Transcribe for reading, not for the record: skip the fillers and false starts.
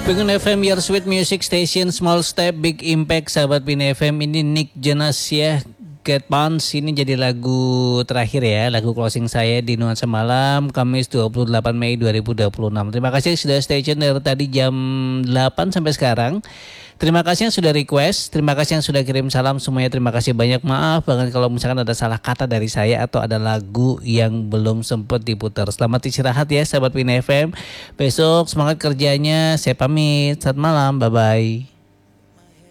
Pengen FM Your Sweet Music Station, Small Step Big Impact. Sahabat Pin FM, ini Nick Jonas ya, Get Bounce. Ini jadi lagu terakhir ya, lagu closing saya di Nuansa Malam Kamis 28 Mei 2026. Terima kasih sudah stay tune dari tadi jam 8 sampai sekarang. Terima kasih yang sudah request, terima kasih yang sudah kirim salam semuanya, terima kasih banyak. Maaf banget kalau misalkan ada salah kata dari saya atau ada lagu yang belum sempat diputar. Selamat istirahat ya sahabat Pin FM. Besok semangat kerjanya. Saya pamit. Selamat malam. Bye bye.